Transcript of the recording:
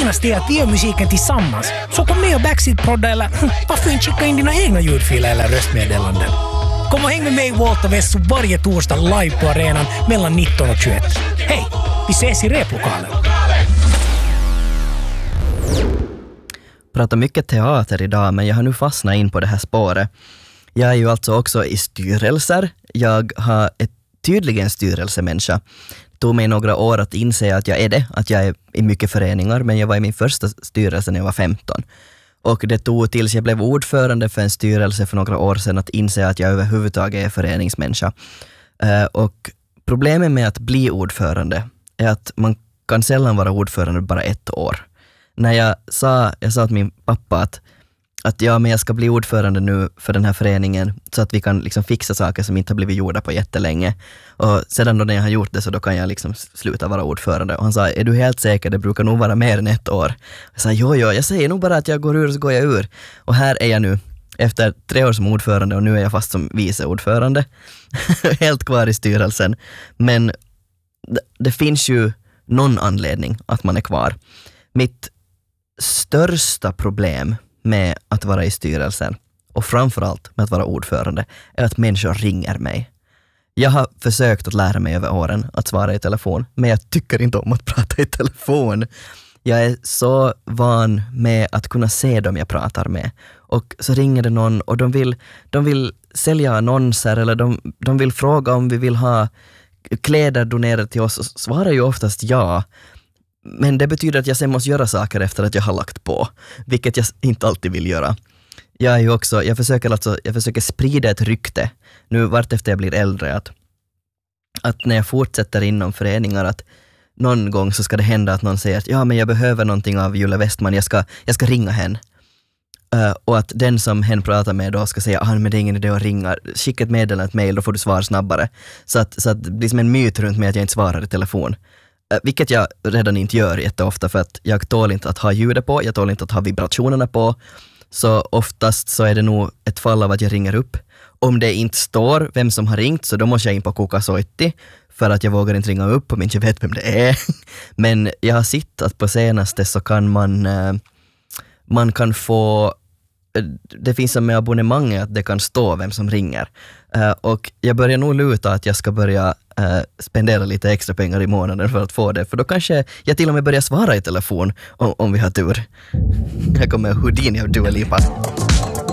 finaste är att vi gör musiken tillsammans. Så kom med och Backseat-prodda eller varför inte skicka in dina egna ljudfiler eller röstmeddelanden. Kom och häng med mig Walter Vesso varje torsdag live på arenan mellan 19 och 21. Hej, vi ses i replokalen. Pratar mycket teater idag, men jag har nu fastnat in på det här spåret. Jag är ju alltså också i styrelser. Jag har tydligen styrelsemänniska. Det tog mig några år att inse att jag är det, att jag är i mycket föreningar, men jag var i min första styrelse när jag var 15. Och det tog tills jag blev ordförande för en styrelse för några år sedan att inse att jag överhuvudtaget är föreningsmänniska. Och problemet med att bli ordförande är att man kan sällan vara ordförande bara ett år. När jag sa till min pappa att ja, men jag ska bli ordförande nu för den här föreningen så att vi kan liksom fixa saker som inte har blivit gjorda på jättelänge. Och sedan då när jag har gjort det så då kan jag liksom sluta vara ordförande. Och han sa, är du helt säker? Det brukar nog vara mer än ett år. Jag sa, jo, jag säger nog bara att jag går ur så går jag ur. Och här är jag nu efter 3 år som ordförande och nu är jag fast som vice ordförande. Helt kvar i styrelsen. Men det finns ju någon anledning att man är kvar. Mitt största problem med att vara i styrelsen och framförallt med att vara ordförande är att människor ringer mig. Jag har försökt att lära mig över åren att svara i telefon, men jag tycker inte om att prata i telefon. Jag är så van med att kunna se dem jag pratar med. Och så ringer det någon och de vill sälja annonser eller de vill fråga om vi vill ha kläder donerade till oss, och svarar ju oftast ja. Men det betyder att jag sen måste göra saker efter att jag har lagt på, vilket jag inte alltid vill göra. Jag försöker sprida ett rykte nu vart efter jag blir äldre att när jag fortsätter inom föreningar att någon gång så ska det hända att någon säger att ja, men jag behöver någonting av Julia Westman, jag ska ringa henne. Och att den som hen pratar med då ska säga men det är ingen idé att ringa, skicka ett meddelande, ett mejl, då får du svar snabbare. Så att det blir som en myt runt mig att jag inte svarar i telefon. Vilket jag redan inte gör jätteofta för att jag tål inte att ha ljudet på, jag tål inte att ha vibrationerna på. Så oftast så är det nog ett fall av att jag ringer upp. Om det inte står vem som har ringt så då måste jag in på Kuka-Soitti för att jag vågar inte ringa upp om jag inte vet vem det är. Men jag har sett att på senaste så kan man kan få, det finns som med abonnemanget att det kan stå vem som ringer. Och jag börjar nog luta att jag ska börja spendera lite extra pengar i månaden för att få det. För då kanske jag till och med börjar svara i telefon om vi har tur. Här kommer Houdini av Dua Lipa.